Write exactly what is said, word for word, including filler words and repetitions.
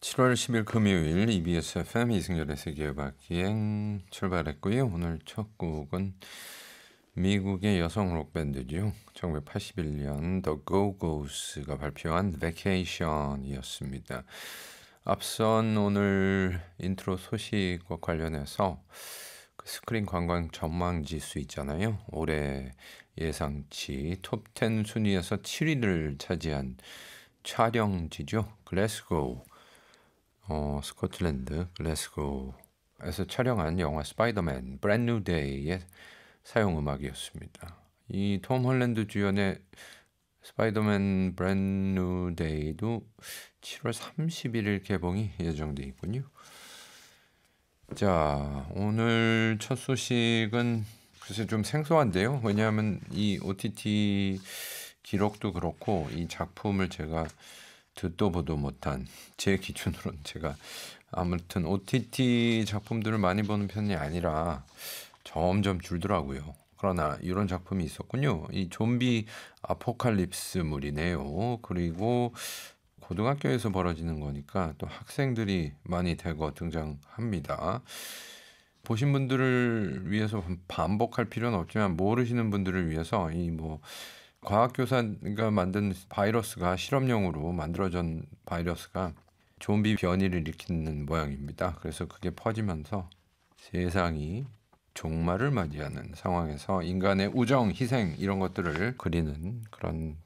칠월 십일 금요일 이비에스 에프엠 이승열의 세계음악기행 출발했고요. 오늘 첫 곡은 미국의 여성 록밴드죠. 천구백팔십일 년 The Go-Go's가 발표한 Vacation이었습니다. 앞선 오늘 인트로 소식과 관련해서 그 스크린 관광 전망 지수 있잖아요. 올해 예상치 톱 텐 순위에서 칠 위를 차지한 촬영지죠. 글래스고우. 어, 스코틀랜드 글래스고에서 촬영한 영화 스파이더맨 브랜드 뉴 데이의 사용 음악이었습니다. 이 톰 홀랜드 주연의 스파이더맨 브랜드 뉴 데이도 칠월 삼십일 개봉이 예정돼 있군요. 자, 오늘 첫 소식은 글쎄 좀 생소한데요. 왜냐하면 이 오티티 기록도 그렇고 이 작품을 제가 듣도 보도 못한 제 기준으로는 제가 아무튼 오티티 작품들을 많이 보는 편이 아니라 점점 줄더라고요. 그러나 이런 작품이 있었군요. 이 좀비 아포칼립스물이네요. 그리고 고등학교에서 벌어지는 거니까 또 학생들이 많이 대거 등장합니다. 보신 분들을 위해서 반복할 필요는 없지만 모르시는 분들을 위해서 이 뭐 과학교사가 만든 바이러스가 실험용으로 만들어진 바이러스가 좀비 변이를 일으키는 모양입니다. 그래서 그게 퍼지면서 세상이 종말을 맞이하는 상황에서 인간의 우정, 희생 이런 것들을 그리는 그런